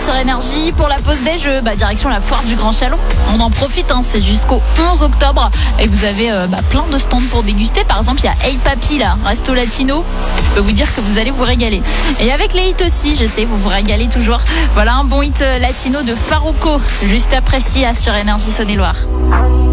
sur Énergie. Pour la pause déj, direction la foire du Grand Chalon. On en profite, c'est jusqu'au 11 octobre. Et vous avez plein de stands pour déguster. Par exemple, il y a Hey Papi, là, Resto Latino. Je peux vous dire que vous allez vous régaler. Et avec les hits aussi, je sais, vous vous régalez toujours. Voilà un bon hit latino de Farruko, juste après Sia sur Énergie Saône-et-Loire.